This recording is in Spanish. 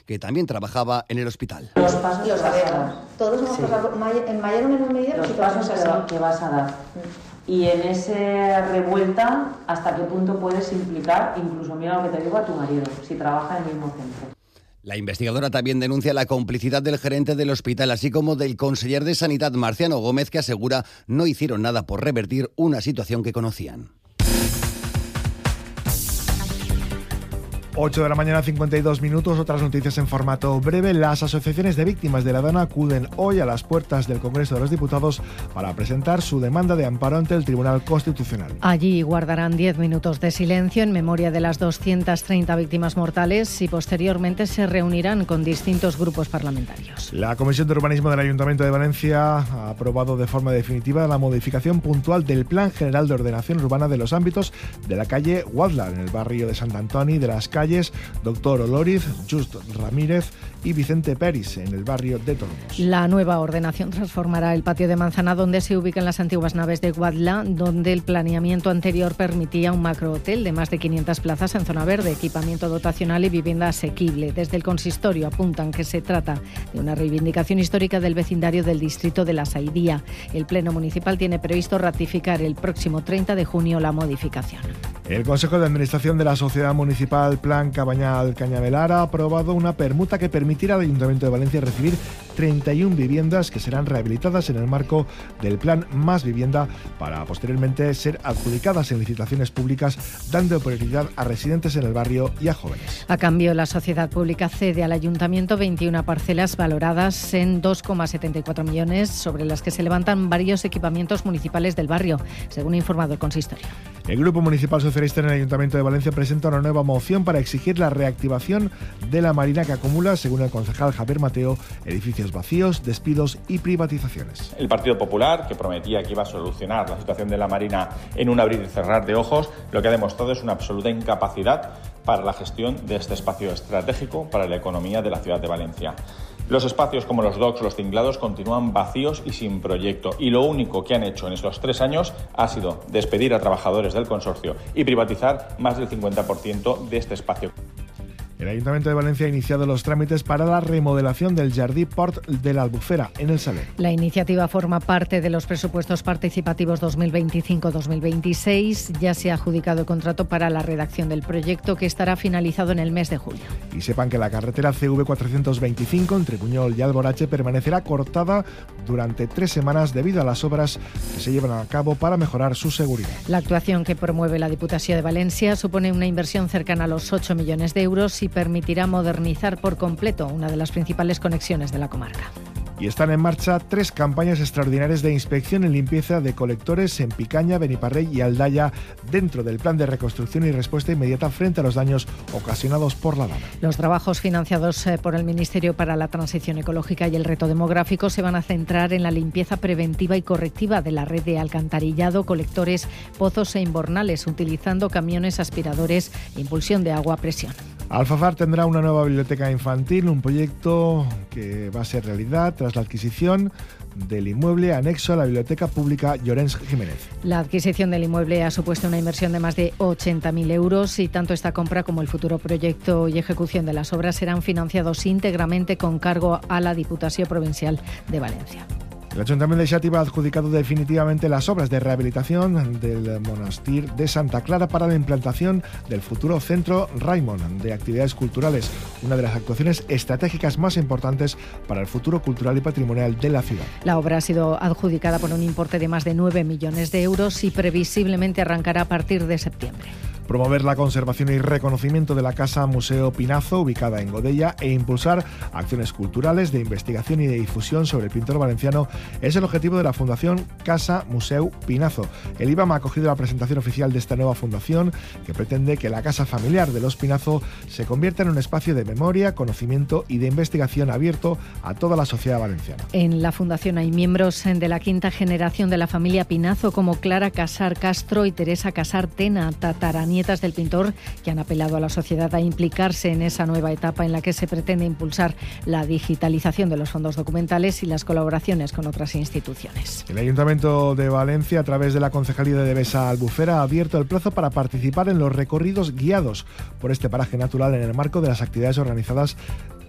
que también trabajaba en el hospital. Los pasos los sabemos. Todos hemos pasado en mayor o menor medida los pasos que vas a dar. Y en esa revuelta, ¿hasta qué punto puedes implicar, incluso mira lo que te digo, a tu marido, si trabaja en el mismo centro? La investigadora también denuncia la complicidad del gerente del hospital, así como del conseller de Sanidad, Marciano Gómez, que asegura no hicieron nada por revertir una situación que conocían. 8 de la mañana, 52 minutos. Otras noticias en formato breve. Las asociaciones de víctimas de la DANA acuden hoy a las puertas del Congreso de los Diputados para presentar su demanda de amparo ante el Tribunal Constitucional. Allí guardarán 10 minutos de silencio en memoria de las 230 víctimas mortales y posteriormente se reunirán con distintos grupos parlamentarios. La Comisión de Urbanismo del Ayuntamiento de Valencia ha aprobado de forma definitiva la modificación puntual del Plan General de Ordenación Urbana de los ámbitos de la calle Guadla, en el barrio de Sant Antoni, de las calles Doctor Olóriz, Just Ramírez y Vicente Peris, en el barrio de Tormos. La nueva ordenación transformará el patio de Manzana, donde se ubican las antiguas naves de Guadla, donde el planeamiento anterior permitía un macrohotel de más de 500 plazas en zona verde, equipamiento dotacional y vivienda asequible. Desde el consistorio apuntan que se trata de una reivindicación histórica del vecindario del distrito de La Saidía. El Pleno Municipal tiene previsto ratificar el próximo 30 de junio la modificación. El Consejo de Administración de la Sociedad Municipal Plan Cabañal Cañavelar ha aprobado una permuta que permitirá al Ayuntamiento de Valencia recibir 31 viviendas que serán rehabilitadas en el marco del Plan Más Vivienda para posteriormente ser adjudicadas en licitaciones públicas, dando prioridad a residentes en el barrio y a jóvenes. A cambio, la sociedad pública cede al Ayuntamiento 21 parcelas valoradas en 2,74 millones, sobre las que se levantan varios equipamientos municipales del barrio, según ha informado el consistorio. El Grupo Municipal Socialista en el Ayuntamiento de Valencia presenta una nueva moción para exigir la reactivación de la Marina, que acumula, según el concejal Javier Mateo, edificios vacíos, despidos y privatizaciones. El Partido Popular, que prometía que iba a solucionar la situación de la Marina en un abrir y cerrar de ojos, lo que ha demostrado es una absoluta incapacidad para la gestión de este espacio estratégico para la economía de la ciudad de Valencia. Los espacios como los docks, los tinglados, continúan vacíos y sin proyecto, y lo único que han hecho en estos 3 años ha sido despedir a trabajadores del consorcio y privatizar más del 50% de este espacio. El Ayuntamiento de Valencia ha iniciado los trámites para la remodelación del Jardí Port de la Albufera, en el Saler. La iniciativa forma parte de los presupuestos participativos 2025-2026. Ya se ha adjudicado el contrato para la redacción del proyecto, que estará finalizado en el mes de julio. Y sepan que la carretera CV425 entre Buñol y Alborache permanecerá cortada durante 3 semanas debido a las obras que se llevan a cabo para mejorar su seguridad. La actuación, que promueve la Diputación de Valencia, supone una inversión cercana a los 8 millones de euros y permitirá modernizar por completo una de las principales conexiones de la comarca. Y están en marcha 3 campañas extraordinarias de inspección y limpieza de colectores en Picaña, Beniparrey y Aldaya, dentro del plan de reconstrucción y respuesta inmediata frente a los daños ocasionados por la DANA. Los trabajos financiados por el Ministerio para la Transición Ecológica y el Reto Demográfico se van a centrar en la limpieza preventiva y correctiva de la red de alcantarillado, colectores, pozos e inbornales, utilizando camiones aspiradores e impulsión de agua a presión. Alfafar tendrá una nueva biblioteca infantil, un proyecto que va a ser realidad tras la adquisición del inmueble anexo a la Biblioteca Pública Llorens Jiménez. La adquisición del inmueble ha supuesto una inversión de más de 80.000 euros y tanto esta compra como el futuro proyecto y ejecución de las obras serán financiados íntegramente con cargo a la Diputación Provincial de Valencia. El Ayuntamiento de Xàtiva ha adjudicado definitivamente las obras de rehabilitación del monasterio de Santa Clara para la implantación del futuro Centro Raimon de Actividades Culturales, una de las actuaciones estratégicas más importantes para el futuro cultural y patrimonial de la ciudad. La obra ha sido adjudicada por un importe de más de 9 millones de euros y previsiblemente arrancará a partir de septiembre. Promover la conservación y reconocimiento de la Casa Museo Pinazo, ubicada en Godella, e impulsar acciones culturales de investigación y de difusión sobre el pintor valenciano es el objetivo de la Fundación Casa Museu Pinazo. El IBAM ha acogido la presentación oficial de esta nueva fundación, que pretende que la casa familiar de los Pinazo se convierta en un espacio de memoria, conocimiento y de investigación abierto a toda la sociedad valenciana. En la fundación hay miembros de la quinta generación de la familia Pinazo, como Clara Casar Castro y Teresa Casar Tena, tataranietas del pintor, que han apelado a la sociedad a implicarse en esa nueva etapa en la que se pretende impulsar la digitalización de los fondos documentales y las colaboraciones con otras instituciones. El Ayuntamiento de Valencia, a través de la Concejalía de Devesa Albufera, ha abierto el plazo para participar en los recorridos guiados por este paraje natural en el marco de las actividades organizadas